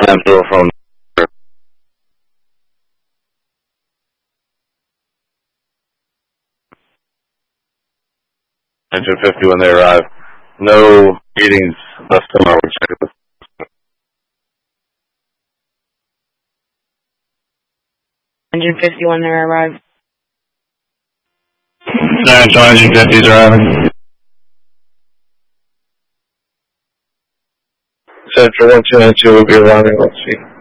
have dual phone. Engine 50 when they arrive. No meetings left tomorrow. We'll check it. Engine 50 when they arrive. Engine 50 is arriving. Central 1292 will be arriving. Let's see.